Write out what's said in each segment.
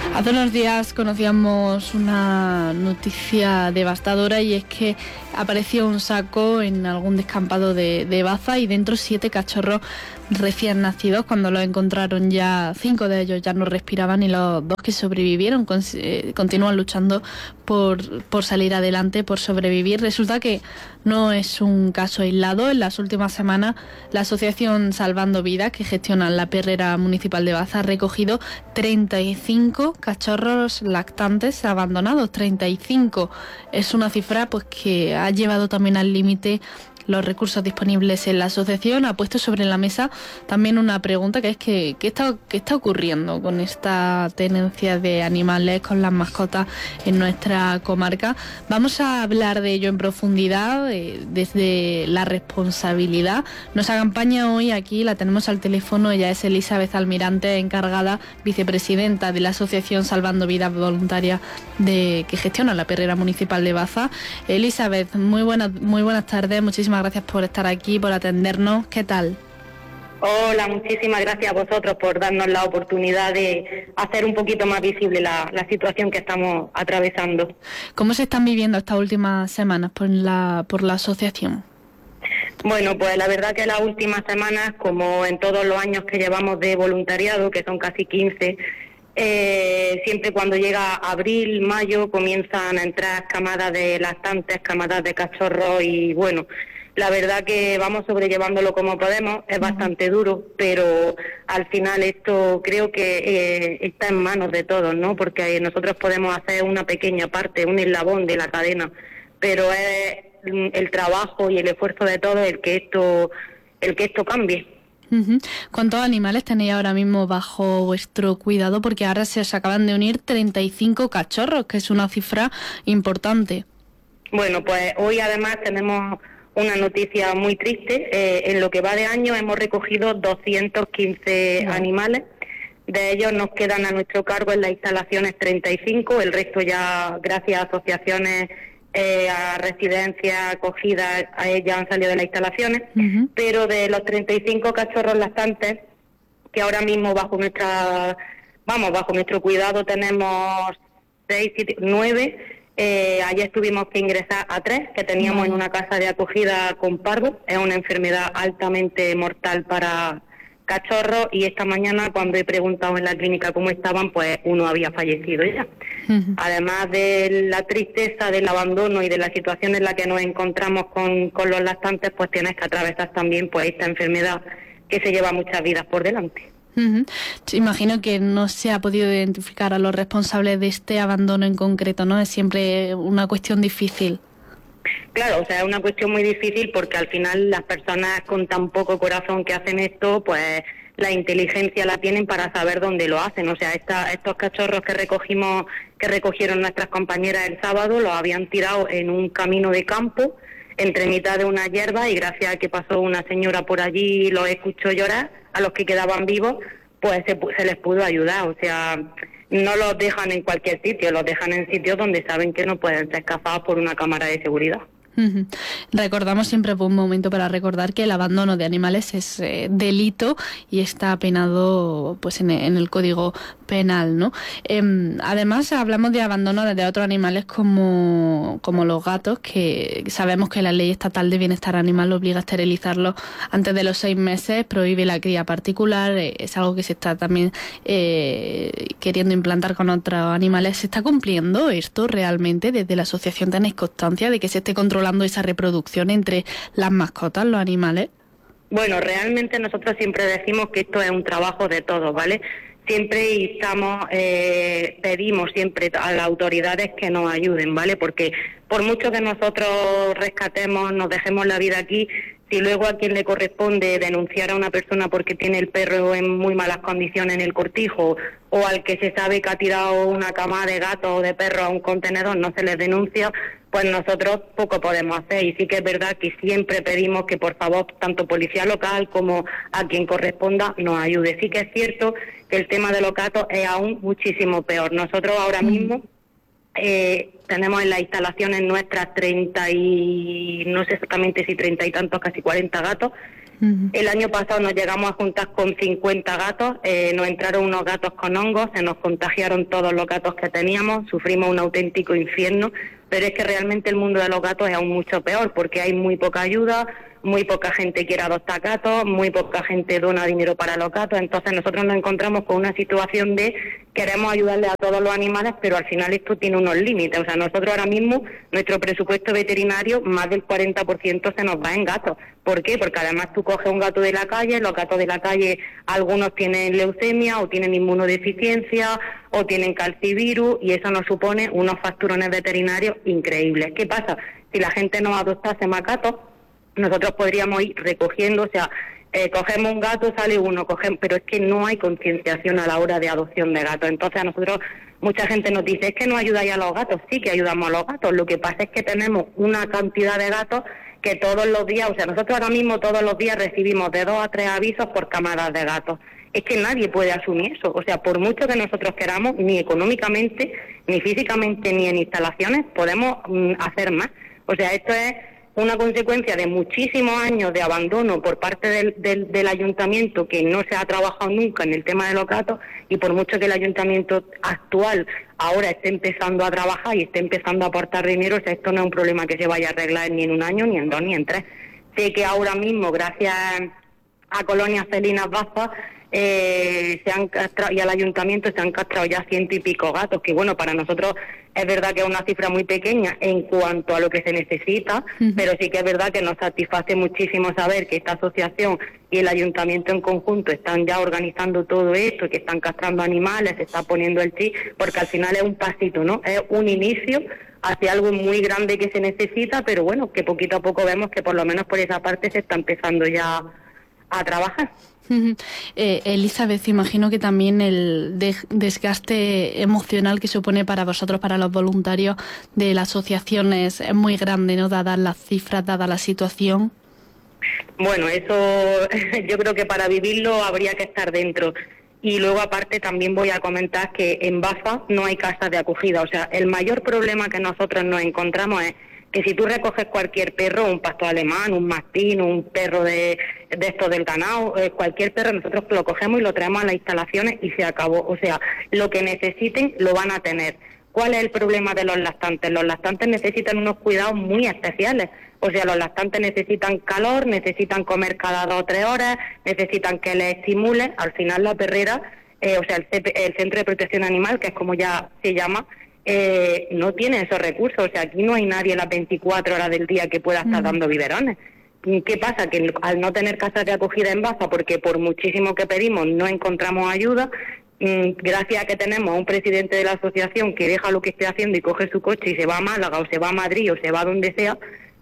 Hace unos días conocíamos una noticia devastadora y es que apareció un saco en algún descampado de Baza y dentro 7 cachorros recién nacidos. Cuando los encontraron, ya 5 de ellos ya no respiraban y los 2 que sobrevivieron continúan luchando por salir adelante, por sobrevivir. Resulta que no es un caso aislado. En las últimas semanas la asociación Salvando Vidas, que gestiona la perrera municipal de Baza, ha recogido 35 cachorros lactantes abandonados. 35 es una cifra pues que ha llevado también al límite los recursos disponibles en la asociación. Ha puesto sobre la mesa también una pregunta, que es ¿qué está ocurriendo con esta tenencia de animales, con las mascotas en nuestra comarca? Vamos a hablar de ello en profundidad, desde la responsabilidad. Nos acompaña hoy aquí, la tenemos al teléfono, ella es Elizabeth Almirante, encargada, vicepresidenta de la asociación Salvando Vidas Voluntarias que gestiona la perrera municipal de Baza. Elizabeth, muy buenas tardes, muchísimas gracias por estar aquí, por atendernos. ¿Qué tal? Hola, muchísimas gracias a vosotros por darnos la oportunidad de hacer un poquito más visible la situación que estamos atravesando. ¿Cómo se están viviendo estas últimas semanas por la asociación? Bueno, pues la verdad que las últimas semanas, como en todos los años que llevamos de voluntariado, que son casi 15, siempre cuando llega abril, mayo, comienzan a entrar camadas de lactantes, camadas de cachorros y bueno, la verdad que vamos sobrellevándolo como podemos. Es bastante duro, pero al final esto creo que está en manos de todos, ¿no? Porque nosotros podemos hacer una pequeña parte, un eslabón de la cadena, pero es el trabajo y el esfuerzo de todos el que esto cambie. ¿Cuántos animales tenéis ahora mismo bajo vuestro cuidado? Porque ahora se os acaban de unir 35 cachorros, que es una cifra importante. Bueno, pues hoy además tenemos una noticia muy triste. En lo que va de año hemos recogido 215 animales. De ellos nos quedan a nuestro cargo en las instalaciones 35, el resto ya gracias a asociaciones, a residencias acogidas, a ellas han salido de las instalaciones, pero de los 35 cachorros lactantes que ahora mismo bajo nuestro cuidado tenemos 9. Ayer tuvimos que ingresar a 3 que teníamos en una casa de acogida con parvo. Es una enfermedad altamente mortal para cachorros y esta mañana cuando he preguntado en la clínica cómo estaban, pues uno había fallecido ya. Además de la tristeza del abandono y de la situación en la que nos encontramos con los lactantes, pues tienes que atravesar también pues esta enfermedad que se lleva muchas vidas por delante. Imagino que no se ha podido identificar a los responsables de este abandono en concreto, ¿no? Es siempre una cuestión difícil. Claro, o sea, es una cuestión muy difícil porque al final las personas con tan poco corazón que hacen esto, pues la inteligencia la tienen para saber dónde lo hacen. O sea, estos cachorros que recogieron nuestras compañeras el sábado, los habían tirado en un camino de campo, entre mitad de una hierba, y gracias a que pasó una señora por allí y los escuchó llorar, a los que quedaban vivos, pues se les pudo ayudar. O sea, no los dejan en cualquier sitio, los dejan en sitios donde saben que no pueden ser cazados por una cámara de seguridad. Recordamos siempre por un momento para recordar que el abandono de animales es delito y está penado pues en el Código Penal, ¿no? Además hablamos de abandono de otros animales como los gatos, que sabemos que la Ley Estatal de Bienestar Animal obliga a esterilizarlos antes de los 6 meses, prohíbe la cría particular, es algo que se está también queriendo implantar con otros animales. ¿Se está cumpliendo esto realmente? ¿Desde la asociación tenéis constancia de que se esté controlando esa reproducción entre las mascotas, los animales? Bueno, realmente nosotros siempre decimos que esto es un trabajo de todos, ¿vale? Siempre pedimos siempre a las autoridades que nos ayuden, ¿vale? Porque por mucho que nosotros rescatemos, nos dejemos la vida aquí, si luego a quien le corresponde denunciar a una persona porque tiene el perro en muy malas condiciones en el cortijo, o al que se sabe que ha tirado una cama de gato o de perro a un contenedor, no se les denuncia, pues nosotros poco podemos hacer. Y sí que es verdad que siempre pedimos que por favor tanto policía local como a quien corresponda nos ayude. Sí que es cierto que el tema de los gatos es aún muchísimo peor. Nosotros ahora mismo tenemos en las instalaciones nuestras 30 y no sé exactamente si 30 y tantos, casi 40 gatos El año pasado nos llegamos a juntar con 50 gatos, nos entraron unos gatos con hongos, se nos contagiaron todos los gatos que teníamos, sufrimos un auténtico infierno, pero es que realmente el mundo de los gatos es aún mucho peor, porque hay muy poca ayuda, muy poca gente quiere adoptar gatos, muy poca gente dona dinero para los gatos, entonces nosotros nos encontramos con una situación de queremos ayudarle a todos los animales, pero al final esto tiene unos límites, o sea, nosotros ahora mismo, nuestro presupuesto veterinario, más del 40% se nos va en gatos. ¿Por qué? Porque además tú coges un gato de la calle, los gatos de la calle, algunos tienen leucemia o tienen inmunodeficiencia o tienen calcivirus y eso nos supone unos facturones veterinarios increíbles. ¿Qué pasa? Si la gente no adoptase más gatos, nosotros podríamos ir recogiendo, o sea, cogemos un gato, sale uno, pero es que no hay concienciación a la hora de adopción de gatos. Entonces a nosotros, mucha gente nos dice, es que no ayudáis a los gatos. Sí que ayudamos a los gatos, lo que pasa es que tenemos una cantidad de gatos que todos los días, o sea, nosotros ahora mismo todos los días recibimos de 2 a 3 avisos por camadas de gatos. Es que nadie puede asumir eso, o sea, por mucho que nosotros queramos, ni económicamente, ni físicamente, ni en instalaciones, podemos hacer más. O sea, esto es una consecuencia de muchísimos años de abandono por parte del ayuntamiento, que no se ha trabajado nunca en el tema de los gatos, y por mucho que el ayuntamiento actual ahora esté empezando a trabajar y esté empezando a aportar dinero, o sea, esto no es un problema que se vaya a arreglar ni en un año, ni en 2, ni en 3. Sé que ahora mismo, gracias a Colonias Felinas Baza, se han castrado, y al ayuntamiento se han castrado ya 100 y pico gatos, que bueno, para nosotros es verdad que es una cifra muy pequeña en cuanto a lo que se necesita, pero sí que es verdad que nos satisface muchísimo saber que esta asociación y el ayuntamiento en conjunto están ya organizando todo esto, que están castrando animales, se está poniendo el chip, porque al final es un pasito, ¿no? Es un inicio hacia algo muy grande que se necesita, pero bueno, que poquito a poco vemos que por lo menos por esa parte se está empezando ya a trabajar. Elizabeth, imagino que también el desgaste emocional que supone para vosotros, para los voluntarios de la asociación, es muy grande, ¿no? Dadas las cifras, dada la situación. Bueno, eso yo creo que para vivirlo habría que estar dentro. Y luego aparte también voy a comentar que en Baza no hay casas de acogida. O sea, el mayor problema que nosotros nos encontramos es que si tú recoges cualquier perro, un pastor alemán, un mastín, un perro de estos del ganado, cualquier perro, nosotros lo cogemos y lo traemos a las instalaciones y se acabó. O sea, lo que necesiten lo van a tener. ¿Cuál es el problema de los lactantes? Los lactantes necesitan unos cuidados muy especiales. O sea, los lactantes necesitan calor, necesitan comer cada 2 o 3 horas, necesitan que les estimule. Al final la perrera, o sea, el Centro de Protección Animal, que es como ya se llama, no tiene esos recursos. O sea, aquí no hay nadie las 24 horas del día que pueda estar dando biberones. ¿Qué pasa? Que al no tener casas de acogida en Baza, porque por muchísimo que pedimos no encontramos ayuda, gracias a que tenemos a un presidente de la asociación que deja lo que esté haciendo y coge su coche y se va a Málaga o se va a Madrid o se va a donde sea,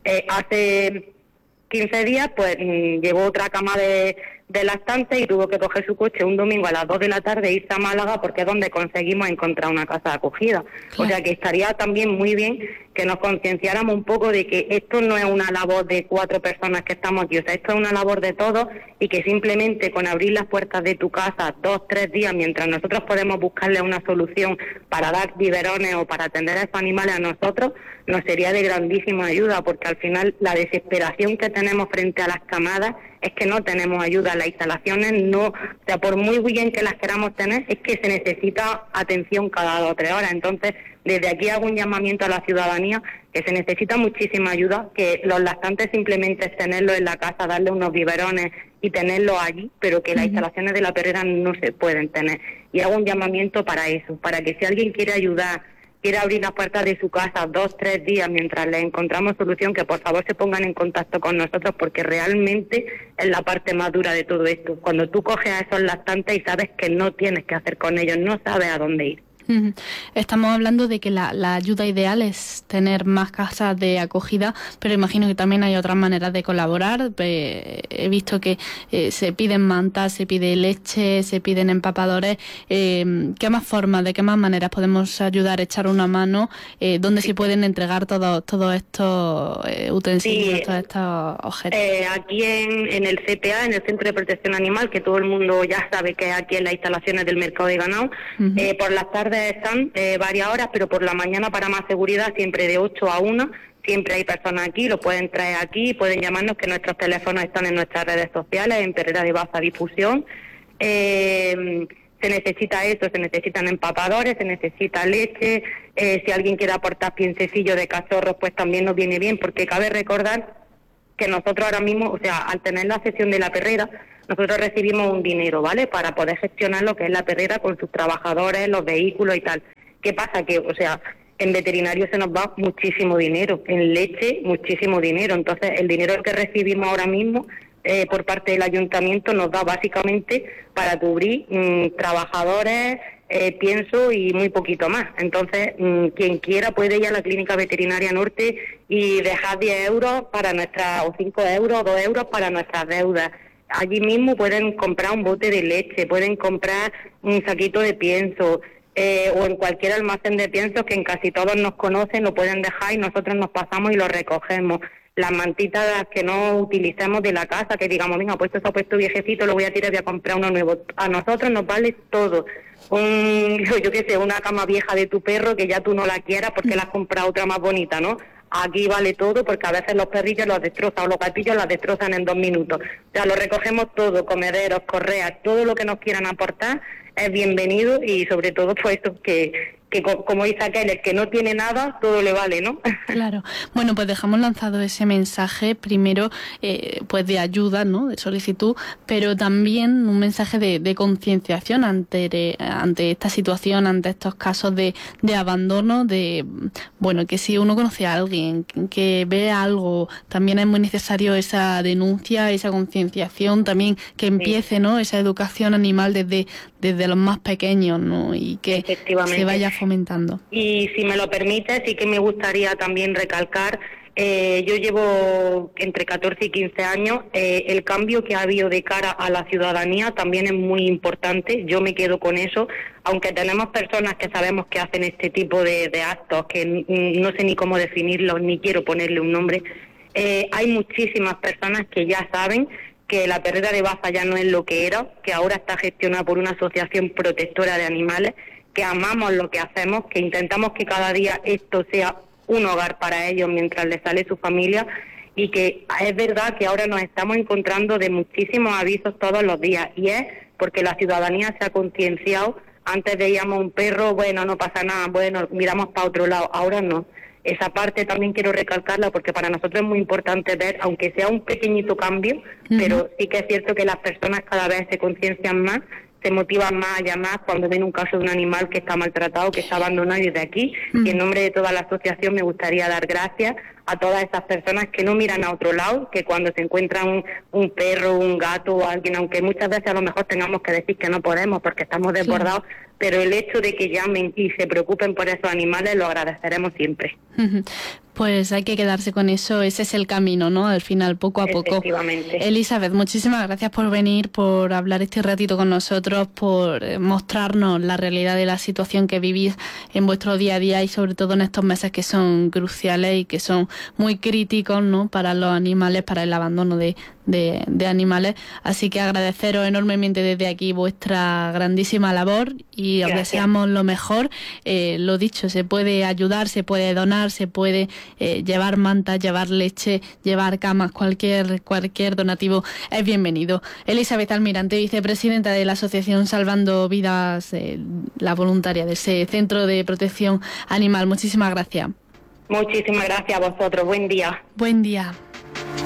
hace 15 días pues llegó otra cama de lactantes y tuvo que coger su coche un domingo a las 2 de la tarde e irse a Málaga porque es donde conseguimos encontrar una casa de acogida. Claro. O sea que estaría también muy bien que nos concienciáramos un poco de que esto no es una labor de 4 personas que estamos aquí, o sea, esto es una labor de todos y que simplemente con abrir las puertas de tu casa 2, 3 días, mientras nosotros podemos buscarle una solución para dar biberones o para atender a estos animales a nosotros, nos sería de grandísima ayuda, porque al final la desesperación que tenemos frente a las camadas es que no tenemos ayuda. Las instalaciones no, o sea, por muy bien que las queramos tener, es que se necesita atención cada 2 o 3 horas. Entonces, desde aquí hago un llamamiento a la ciudadanía que se necesita muchísima ayuda, que los lactantes simplemente es tenerlos en la casa, darle unos biberones y tenerlos allí, pero que las instalaciones de la perrera no se pueden tener. Y hago un llamamiento para eso, para que si alguien quiere ayudar, quiere abrir las puertas de su casa 2, 3 días mientras le encontramos solución, que por favor se pongan en contacto con nosotros, porque realmente es la parte más dura de todo esto. Cuando tú coges a esos lactantes y sabes que no tienes qué hacer con ellos, no sabes a dónde ir. Estamos hablando de que la ayuda ideal es tener más casas de acogida, pero imagino que también hay otras maneras de colaborar. He visto que se piden mantas, se pide leche, se piden empapadores. ¿Qué más formas, de qué más maneras podemos ayudar, echar una mano? ¿Dónde se pueden entregar todos estos utensilios, todos estos objetos? Aquí en el CPA, en el Centro de Protección Animal, que todo el mundo ya sabe que es aquí en las instalaciones del Mercado de Ganado, por las tardes están varias horas, pero por la mañana para más seguridad siempre de 8 a 1 siempre hay personas aquí, lo pueden traer aquí, pueden llamarnos, que nuestros teléfonos están en nuestras redes sociales, en Perrera de Baza Difusión. Se necesita eso, se necesitan empapadores, se necesita leche, si alguien quiere aportar pienecillos de cachorros, pues también nos viene bien, porque cabe recordar que nosotros ahora mismo, o sea, al tener la sesión de la perrera, nosotros recibimos un dinero, ¿vale?, para poder gestionar lo que es la perrera con sus trabajadores, los vehículos y tal. ¿Qué pasa? Que, o sea, en veterinario se nos va muchísimo dinero, en leche muchísimo dinero, entonces el dinero que recibimos ahora mismo por parte del ayuntamiento nos da básicamente para cubrir trabajadores, pienso, y muy poquito más. Entonces, quien quiera puede ir a la Clínica Veterinaria Norte y dejar 10 euros para nuestras, o 5 euros, 2 euros para nuestras deudas. Allí mismo pueden comprar un bote de leche, pueden comprar un saquito de pienso, o en cualquier almacén de piensos que en casi todos nos conocen, lo pueden dejar y nosotros nos pasamos y lo recogemos. Las mantitas que no utilicemos de la casa, que digamos, venga, pues esto se ha puesto viejecito, lo voy a tirar, voy a comprar uno nuevo. A nosotros nos vale todo. Yo qué sé, una cama vieja de tu perro que ya tú no la quieras porque la has comprado otra más bonita, ¿no? Aquí vale todo, porque a veces los perrillos los destrozan, o los gatillos los destrozan en 2 minutos. O sea, lo recogemos todo, comederos, correas, todo lo que nos quieran aportar es bienvenido, y sobre todo pues esto, que como dice aquel, el que no tiene nada, todo le vale, ¿no? Claro. Bueno, pues dejamos lanzado ese mensaje, primero pues de ayuda, ¿no?, de solicitud, pero también un mensaje de concienciación ante esta situación, ante estos casos de abandono, de, bueno, que si uno conoce a alguien que ve algo, también es muy necesario esa denuncia, esa concienciación, también que empiece, ¿no?, esa educación animal desde los más pequeños, ¿no?, y que se vaya fomentando. Y si me lo permite, sí que me gustaría también recalcar, yo llevo entre 14 y 15 años, el cambio que ha habido de cara a la ciudadanía también es muy importante, yo me quedo con eso, aunque tenemos personas que sabemos que hacen este tipo de actos, que no sé ni cómo definirlos, ni quiero ponerle un nombre, hay muchísimas personas que ya saben que la perrera de Baza ya no es lo que era, que ahora está gestionada por una asociación protectora de animales, que amamos lo que hacemos, que intentamos que cada día esto sea un hogar para ellos mientras les sale su familia, y que es verdad que ahora nos estamos encontrando de muchísimos avisos todos los días, y es porque la ciudadanía se ha concienciado. Antes veíamos un perro, bueno, no pasa nada, bueno, miramos para otro lado, ahora no. Esa parte también quiero recalcarla, porque para nosotros es muy importante ver, aunque sea un pequeñito cambio, pero sí que es cierto que las personas cada vez se conciencian más, se motivan más a llamar cuando ven un caso de un animal que está maltratado, que está abandonado, y desde aquí, y en nombre de toda la asociación, me gustaría dar gracias a todas esas personas que no miran a otro lado, que cuando se encuentran un perro, un gato o alguien, aunque muchas veces a lo mejor tengamos que decir que no podemos porque estamos desbordados, pero el hecho de que llamen y se preocupen por esos animales lo agradeceremos siempre. Pues hay que quedarse con eso, ese es el camino, ¿no?, al final, poco a poco. Efectivamente. Elizabeth, muchísimas gracias por venir, por hablar este ratito con nosotros, por mostrarnos la realidad de la situación que vivís en vuestro día a día, y sobre todo en estos meses que son cruciales y que son muy críticos, ¿no?, para los animales, para el abandono de animales. Así que agradeceros enormemente desde aquí vuestra grandísima labor, y os deseamos lo mejor. Lo dicho, se puede ayudar, se puede donar, se puede llevar mantas, llevar leche, llevar camas, cualquier donativo es bienvenido. Elizabeth Almirante, vicepresidenta de la Asociación Salvando Vidas, la voluntaria de ese Centro de Protección Animal. Muchísimas gracias. Muchísimas gracias a vosotros. Buen día. Buen día.